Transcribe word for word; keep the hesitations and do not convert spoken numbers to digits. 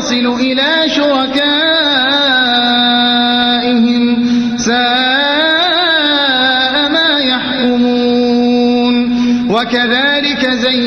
يصل إلى شركائهم ساء ما يحكمون. وكذلك زين